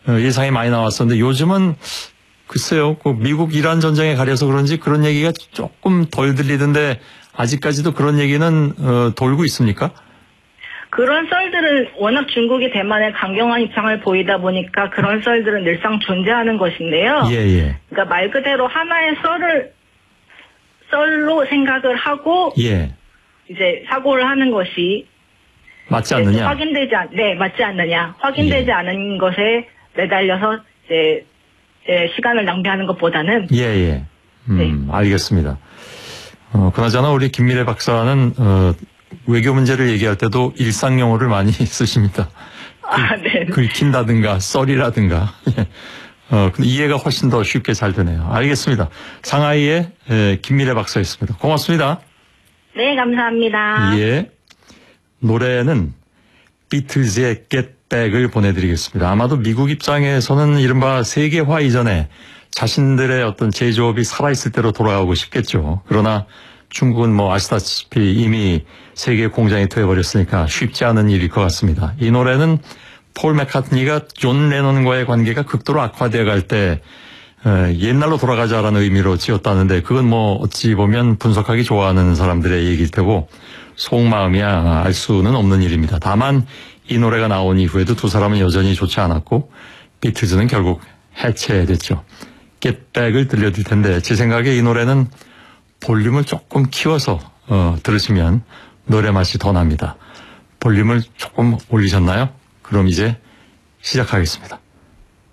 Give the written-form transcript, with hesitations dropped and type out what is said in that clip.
예상이 많이 나왔었는데 요즘은 글쎄요, 그 미국 이란 전쟁에 가려서 그런지 그런 얘기가 조금 덜 들리던데 아직까지도 그런 얘기는 돌고 있습니까? 그런 썰들은 워낙 중국이 대만에 강경한 입장을 보이다 보니까 그런 썰들은 늘상 존재하는 것인데요. 예. 그러니까 말 그대로 하나의 썰로 생각을 하고 이제 사고를 하는 것이 맞지 않느냐? 맞지 않느냐. 확인되지 않은 것에 매달려서 이제 시간을 낭비하는 것보다는 네. 알겠습니다. 그나저나 우리 김미래 박사는 외교 문제를 얘기할 때도 일상 용어를 많이 쓰십니다. 네. 긁힌다든가 썰이라든가. 근데 이해가 훨씬 더 쉽게 잘 되네요. 알겠습니다. 상하이의 김미래 박사였습니다. 고맙습니다. 네, 감사합니다. 예. 노래는 비틀즈의 Get Back을 보내드리겠습니다. 아마도 미국 입장에서는 이른바 세계화 이전에 자신들의 어떤 제조업이 살아있을 때로 돌아가고 싶겠죠. 그러나 중국은 뭐 아시다시피 이미 세계 공장이 되어버렸으니까 쉽지 않은 일일 것 같습니다. 이 노래는 폴 맥카트니가 존 레논과의 관계가 극도로 악화되어 갈 때 옛날로 돌아가자라는 의미로 지었다는데 그건 뭐 어찌 보면 분석하기 좋아하는 사람들의 얘기일 테고 속마음이야 알 수는 없는 일입니다. 다만 이 노래가 나온 이후에도 두 사람은 여전히 좋지 않았고 비틀즈는 결국 해체됐죠. Get Back을 들려드릴 텐데 제 생각에 이 노래는 볼륨을 조금 키워서 들으시면 노래 맛이 더 납니다. 볼륨을 조금 올리셨나요? 그럼 이제 시작하겠습니다.